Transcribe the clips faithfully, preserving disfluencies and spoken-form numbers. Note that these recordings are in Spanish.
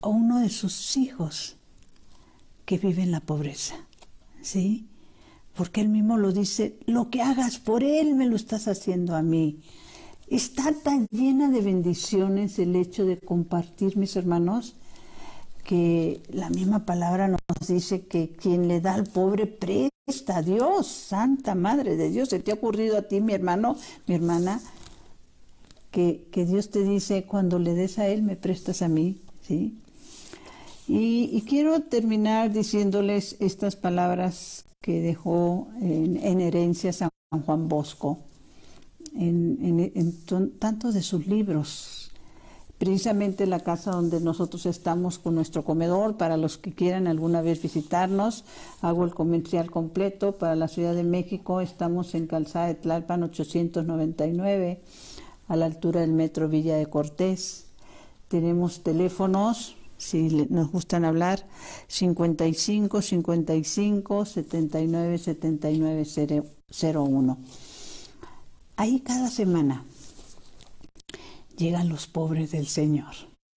a uno de sus hijos que vive en la pobreza, ¿sí? Porque él mismo lo dice, lo que hagas por él me lo estás haciendo a mí. Está tan llena de bendiciones el hecho de compartir, mis hermanos, que la misma palabra nos dice que quien le da al pobre presta a Dios, Santa Madre de Dios. ¿Se te ha ocurrido a ti, mi hermano, mi hermana, que, que Dios te dice, cuando le des a él, me prestas a mí? ¿Sí? Y, y quiero terminar diciéndoles estas palabras que dejó en, en herencia San Juan Bosco, en, en, en tantos de sus libros. Precisamente la casa donde nosotros estamos con nuestro comedor, para los que quieran alguna vez visitarnos, hago el comercial completo. Para la Ciudad de México estamos en Calzada de Tlalpan ochocientos noventa y nueve, a la altura del Metro Villa de Cortés. Tenemos teléfonos, si nos gustan hablar, cincuenta y cinco, cincuenta y cinco, setenta y nueve, setenta y nueve, cero uno. Ahí cada semana llegan los pobres del Señor.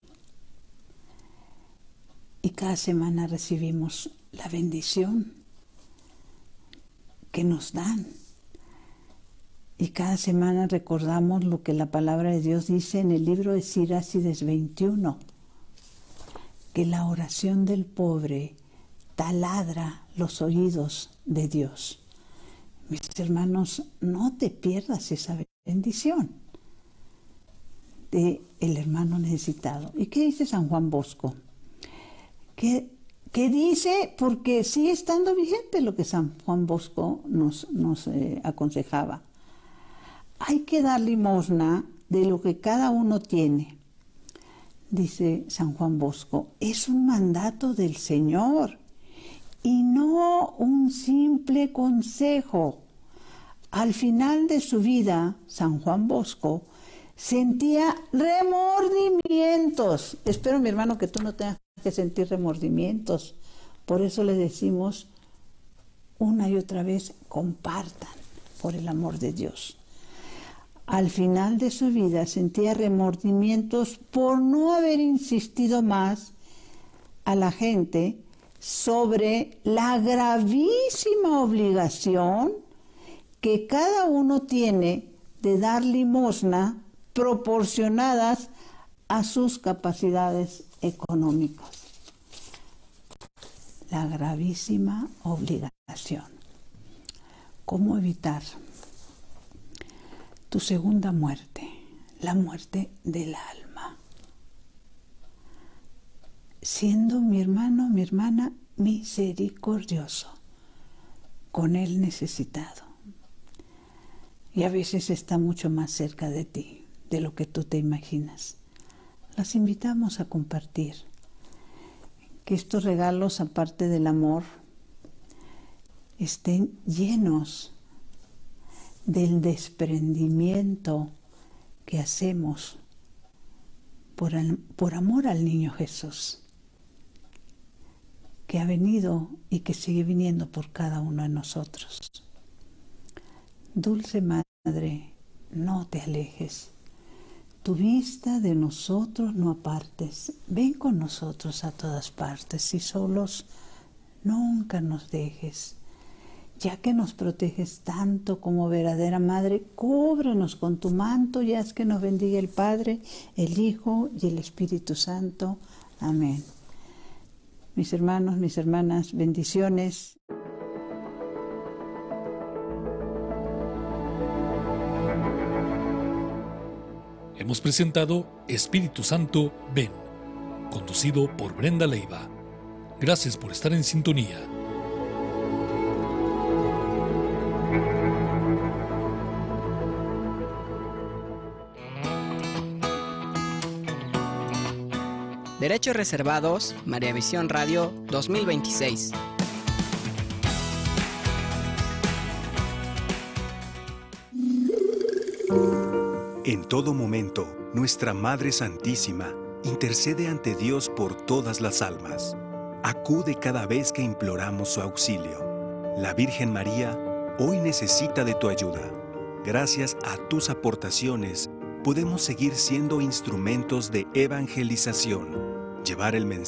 Y cada semana recibimos la bendición que nos dan. Y cada semana recordamos lo que la palabra de Dios dice en el libro de Sirácides veintiuno, que la oración del pobre taladra los oídos de Dios. Mis hermanos, no te pierdas esa bendición de el hermano necesitado. ¿Y qué dice San Juan Bosco? ¿Qué, qué dice? Porque sigue estando vigente lo que San Juan Bosco nos, nos eh, aconsejaba. Hay que dar limosna de lo que cada uno tiene. Dice San Juan Bosco, es un mandato del Señor y no un simple consejo. Al final de su vida, San Juan Bosco sentía remordimientos. Espero, mi hermano, que tú no tengas que sentir remordimientos. Por eso le decimos una y otra vez, compartan, por el amor de Dios. Al final de su vida sentía remordimientos por no haber insistido más a la gente sobre la gravísima obligación que cada uno tiene de dar limosna proporcionadas a sus capacidades económicas. La gravísima obligación. ¿Cómo evitar tu segunda muerte, la muerte del alma? Siendo mi hermano, mi hermana, misericordioso con el necesitado. Y a veces está mucho más cerca de ti de lo que tú te imaginas. Las invitamos a compartir. Que estos regalos, aparte del amor, estén llenos del desprendimiento que hacemos por, el, por amor al niño Jesús, que ha venido y que sigue viniendo por cada uno de nosotros. Dulce Madre, no te alejes. Tu vista de nosotros no apartes. Ven con nosotros a todas partes y solos nunca nos dejes. Ya que nos proteges tanto como verdadera Madre, cúbrenos con tu manto y haz que nos bendiga el Padre, el Hijo y el Espíritu Santo. Amén. Mis hermanos, mis hermanas, bendiciones. Hemos presentado Espíritu Santo, ven, conducido por Brenda Leiva. Gracias por estar en sintonía. Derechos reservados, María Visión Radio dos mil veintiséis. En todo momento, nuestra Madre Santísima intercede ante Dios por todas las almas. Acude cada vez que imploramos su auxilio. La Virgen María hoy necesita de tu ayuda. Gracias a tus aportaciones, podemos seguir siendo instrumentos de evangelización. llevar el mensaje